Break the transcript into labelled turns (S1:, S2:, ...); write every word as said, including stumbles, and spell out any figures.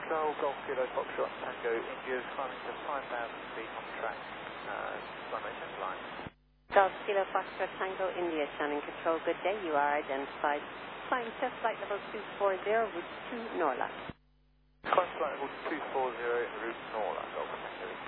S1: Control, Golf Kilo Foxtrot Tango India's climbing to five thousand feet on track, uh, runway ten line.
S2: Golf Kilo Foxtrot Tango India, Shannon Control, good day. You are identified. Climb to flight level two four zero, route to Norla.
S1: Climb flight level two four zero, route Norla, Golf Tango.